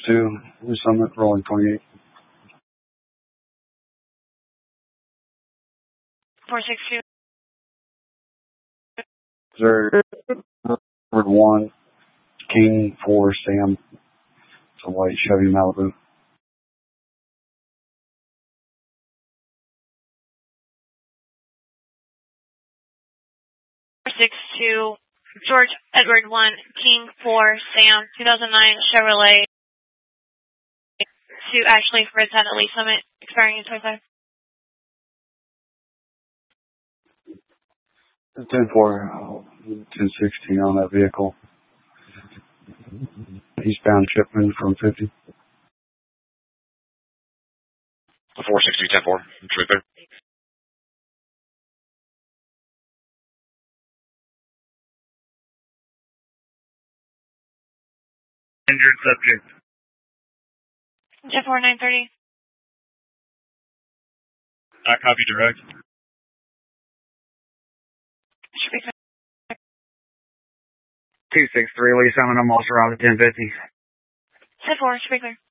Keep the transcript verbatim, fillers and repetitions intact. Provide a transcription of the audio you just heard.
two, New Summit, rolling twenty-eight. four six two. Missouri, Edward one, King four, Sam. It's a white Chevy Malibu. four six two, George Edward one, King four, Sam, two thousand nine Chevrolet to Ashley for its at Lee Summit, expiring in twenty-five. ten four, ten sixteen on that vehicle. Eastbound shipment from fifty. four six two, ten four, trooper. Injured subject. Jet four nine thirty. I copy direct. Should be clear. two six three, Lee Summit, I'm also around at ten fifty. Jet four, should be clear.